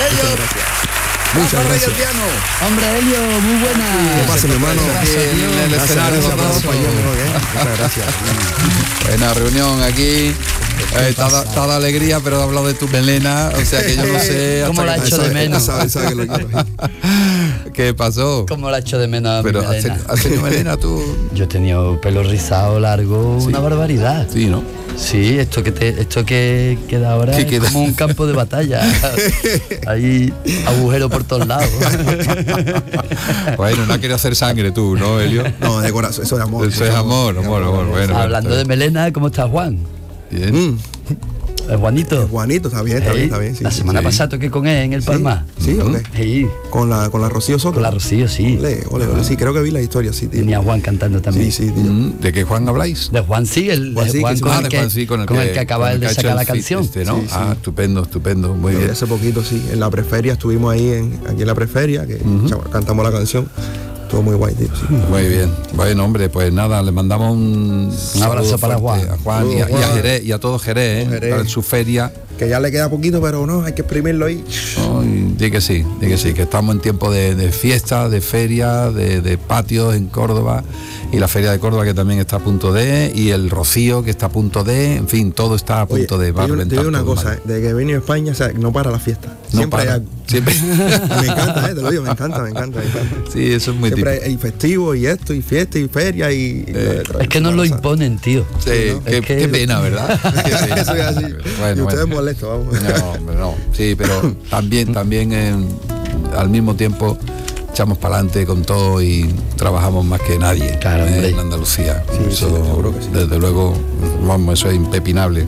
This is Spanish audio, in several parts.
Elio. Muchas gracias. Hombre, Elio, muy buena. ¿Qué pasa, mi hermano? En el escenario. Muchas gracias. Buena reunión aquí. Está de alegría, pero he hablado de tu melena, o sea que yo no sé. ¿Cómo la echo de menos? Sabe que lo quiero. ¿Qué pasó? ¿Cómo la echo de menos a mi Pero melena? ¿has tenido melena tú? Yo he tenido pelo rizado largo, Sí. una barbaridad. Sí, ¿no? Sí, esto que queda ahora ¿Qué es queda? como un campo de batalla. Hay agujeros por todos lados. Bueno, no has querido hacer sangre tú, ¿no, Elio? No, de corazón, eso es amor. Eso es amor. Bueno, Hablando de melena, ¿cómo está Juan? Bien. Juanito. Juanito, está bien, sí, la sí, semana sí. pasada toqué con él en el Palmar. Sí, ok. Sí, Con la Rocío Soto. con la Rocío, sí. Ole, sí, creo que vi la historia, sí, tío. Tenía a Juan cantando también. Sí, tío. ¿De qué Juan habláis? De Juan sí, el Juan sí, Juan que sí. con, Ah, el de que, Juan, sí, con el que acaba de ha hecho sacar la el feat canción. ¿no? Sí, sí. Ah, estupendo, muy bien. Hace poquito, sí, en la preferia estuvimos ahí aquí en la preferia, que cantamos la canción. Estuvo muy guay, tío. Sí. Muy bien. Bueno, hombre, pues nada, le mandamos un abrazo saludo para fuerte Juan. a Juan y a Juan. Jerez, y a todo Jerez, Todo Jerez. en su feria. Que ya le queda poquito, pero no, hay que exprimirlo ahí. ¿No? Y di que sí, que estamos en tiempo de fiesta, de feria, de patios en Córdoba, y la feria de Córdoba que también está a punto de, y el Rocío que está a punto de, en fin, todo está a punto de. Va a te reventar digo una todo, cosa, vale. de que he venido a España, o sea, no para la fiesta. No Siempre para. hay algo. Siempre. Me encanta, te lo digo, me encanta. Sí, eso es muy Siempre típico. hay festivo y esto, y fiesta y feria y Es que nos lo imponen, tío. Sí, ¿no? qué, Es que- qué pena, ¿verdad? Qué pena. Eso es así. Bueno, y ustedes bueno. molestos, vamos. No, hombre, no. Sí, pero también al mismo tiempo echamos para adelante con todo y trabajamos más que nadie. Claro, hombre. En Andalucía. Sí, Eso, sí, seguro que sí. Desde luego, vamos, eso es impepinable.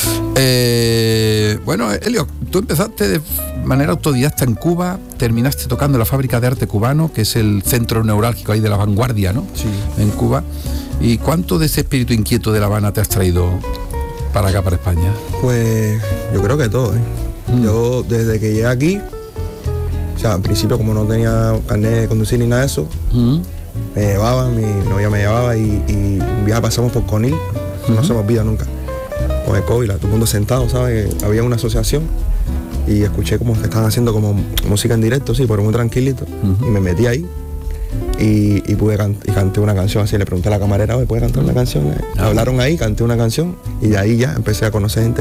Bueno, Elio, tú empezaste de manera autodidacta en Cuba, terminaste tocando en la Fábrica de Arte Cubano, que es el centro neurálgico ahí de la vanguardia, ¿no? Sí. En Cuba. ¿Y cuánto de ese espíritu inquieto de La Habana te has traído para acá, para España? Pues yo creo que todo, ¿eh? Yo desde que llegué aquí, o sea, al principio como no tenía carnet de conducir ni nada de eso, me llevaban, mi novia me llevaba y un viaje pasamos por Conil, no se me olvida nunca, con el COVID, todo el mundo sentado, ¿sabes? Había una asociación y escuché como que estaban haciendo como música en directo, sí, pero muy tranquilito, y me metí ahí y canté una canción así, le pregunté a la camarera, oye, ¿puedes cantar una canción? Hablaron ahí, canté una canción y de ahí ya empecé a conocer gente,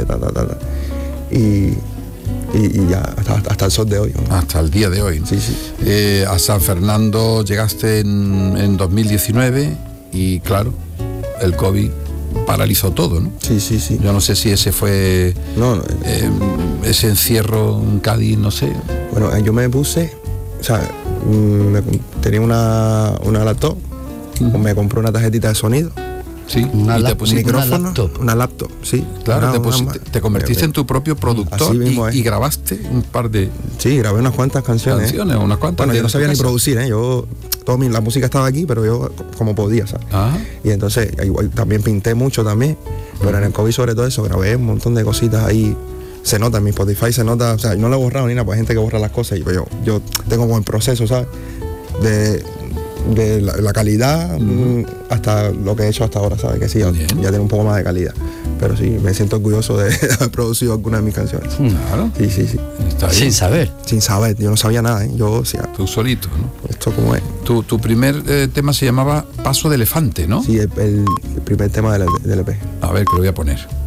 y ya hasta el sol de hoy, ¿no? Hasta el día de hoy. Sí, sí. A San Fernando llegaste en 2019 y claro, el COVID paralizó todo, ¿no? Sí. Yo no sé si ese fue No, ese encierro en Cádiz, no sé. bueno, yo me puse, o sea, tenía una laptop, me compré una tarjetita de sonido, Sí, Una y te laptop. pusiste, micrófono, laptop. una laptop, sí. claro, Una- te convertiste en tu propio productor Así mismo es. y grabaste un par de Sí, grabé unas cuantas canciones. canciones, unas cuantas. Bueno, yo no de tu sabía ni casa. producir, yo, la música estaba aquí, pero yo como podía, ¿sabes? Ajá. Y entonces, igual también pinté mucho también, pero en el COVID sobre todo eso, grabé un montón de cositas ahí. Se nota, en mi Spotify se nota, o sea, no lo he borrado ni nada, pues hay gente que borra las cosas y pues yo tengo como el proceso, ¿sabes? De la calidad hasta lo que he hecho hasta ahora, ¿sabes? Que sí, ya Bien. tiene un poco más de calidad. Pero sí, me siento orgulloso de haber producido algunas de mis canciones. Claro, Sí. está bien. Sin saber. Sin saber, yo no sabía nada, ¿eh? Yo, o sea, Tú solito, ¿no? esto como es. Tu primer tema se llamaba Paso de Elefante, ¿no? Sí, el primer tema del EP. A ver, que lo voy a poner.